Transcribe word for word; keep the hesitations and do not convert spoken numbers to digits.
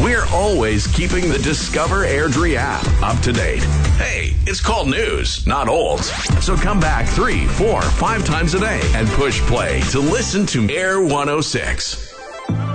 we're always keeping the Discover Airdrie app up to date. Hey, it's called news, not old. So come back three, four, five times a day and push play to listen to Air one oh six.